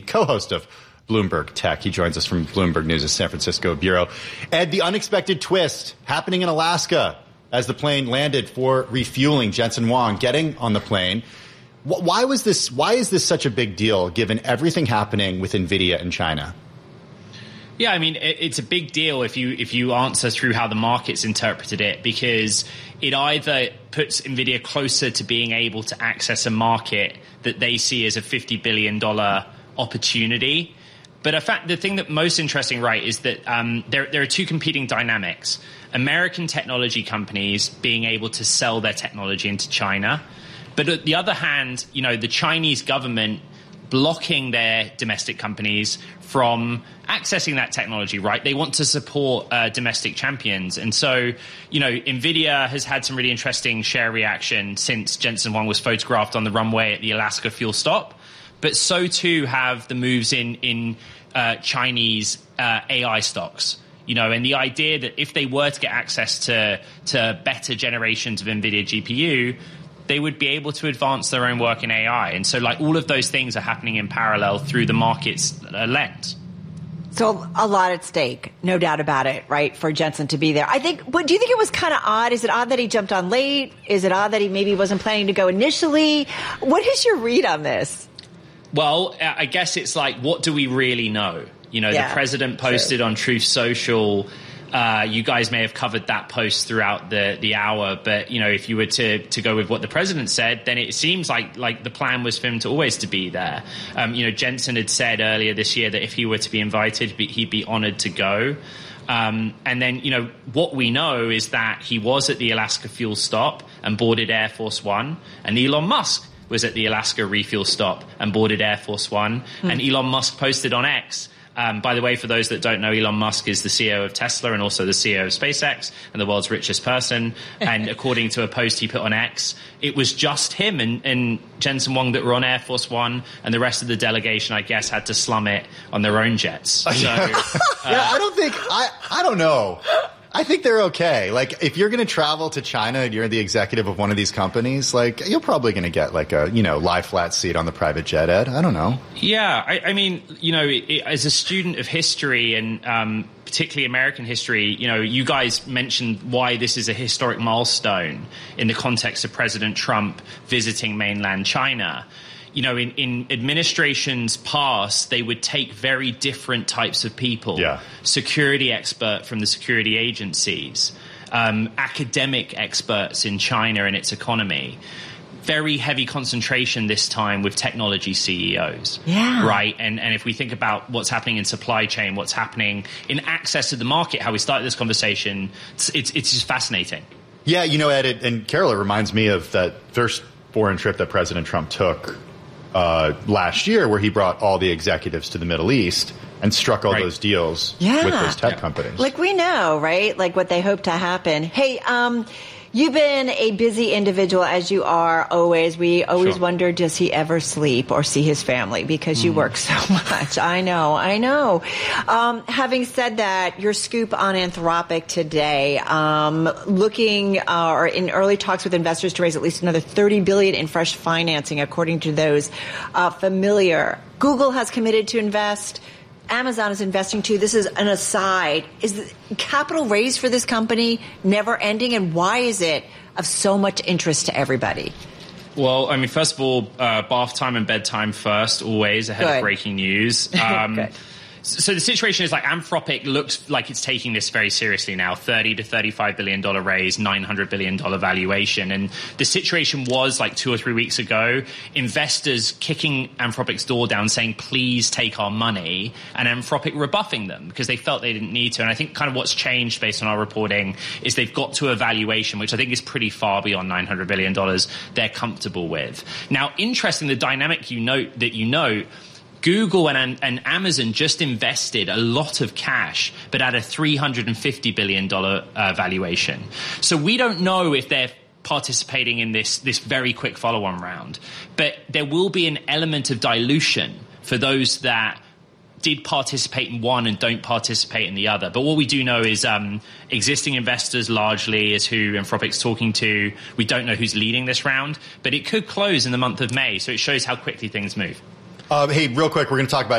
co-host of Bloomberg Tech. He joins us from Bloomberg News' San Francisco bureau. Ed, the unexpected twist happening in Alaska as the plane landed for refueling. Jensen Huang getting on the plane. Why is this such a big deal given everything happening with NVIDIA in China? Yeah, I mean, it's a big deal if you answer through how the markets interpreted it, because it either puts NVIDIA closer to being able to access a market that they see as a $50 billion opportunity. But in fact, the thing that most interesting, right, is that there are two competing dynamics. American technology companies being able to sell their technology into China. But on the other hand, the Chinese government blocking their domestic companies from accessing that technology, right? They want to support domestic champions. And so, NVIDIA has had some really interesting share reaction since Jensen Huang was photographed on the runway at the Alaska fuel stop. But so too have the moves in Chinese AI stocks. And the idea that if they were to get access to better generations of NVIDIA GPU, they would be able to advance their own work in AI. And so all of those things are happening in parallel through the market's lens. So a lot at stake, no doubt about it, right, for Jensen to be there. But do you think it was kind of odd? Is it odd that he jumped on late? Is it odd that he maybe wasn't planning to go initially? What is your read on this? Well, I guess it's what do we really know? The president posted on Truth Social. You guys may have covered that post throughout the hour, but if you were to go with what the president said, then it seems like the plan was for him to always to be there. Jensen had said earlier this year that if he were to be invited, he'd be honored to go. And then what we know is that he was at the Alaska fuel stop and boarded Air Force One, and Elon Musk was at the Alaska refuel stop and boarded Air Force One, and Elon Musk posted on X. By the way, for those that don't know, Elon Musk is the CEO of Tesla and also the CEO of SpaceX and the world's richest person. And according to a post he put on X, it was just him and Jensen Huang that were on Air Force One, and the rest of the delegation, I guess, had to slum it on their own jets. So, I don't know. I think they're okay. If you're going to travel to China and you're the executive of one of these companies, you're probably going to get a, lie flat seat on the private jet, Ed. I don't know. Yeah. I mean, as a student of history and particularly American history, you guys mentioned why this is a historic milestone in the context of President Trump visiting mainland China. In administrations past, they would take very different types of people. Yeah. Security expert from the security agencies, academic experts in China and its economy. Very heavy concentration this time with technology CEOs. Yeah. Right? And if we think about what's happening in supply chain, what's happening in access to the market, how we started this conversation, it's just fascinating. Yeah, Ed, and Carol, it reminds me of that first foreign trip that President Trump took last year, where he brought all the executives to the Middle East and struck all those deals with those tech companies. We know, right? What they hope to happen. Hey, you've been a busy individual, as you are always. We always wonder, does he ever sleep or see his family? Because you work so much. I know. Having said that, your scoop on Anthropic today, looking or in early talks with investors to raise at least another $30 billion in fresh financing, according to those familiar. Google has committed to invest. Amazon is investing too. This is an aside. Is the capital raised for this company never ending? And why is it of so much interest to everybody? Well, I mean, first of all, bath time and bedtime first, always ahead of breaking news. Good. So the situation is Anthropic looks like it's taking this very seriously now. $30 to $35 billion raise, $900 billion valuation. And the situation was 2 or 3 weeks ago, investors kicking Anthropic's door down saying, please take our money, and Anthropic rebuffing them because they felt they didn't need to. And I think kind of what's changed based on our reporting is they've got to a valuation, which I think is pretty far beyond $900 billion they're comfortable with. Now, interesting, the dynamic you note, Google and Amazon just invested a lot of cash, but at a $350 billion valuation. So we don't know if they're participating in this very quick follow-on round. But there will be an element of dilution for those that did participate in one and don't participate in the other. But what we do know is existing investors largely is who Anthropic's talking to. We don't know who's leading this round, but it could close in the month of May. So it shows how quickly things move. Hey, real quick, we're going to talk about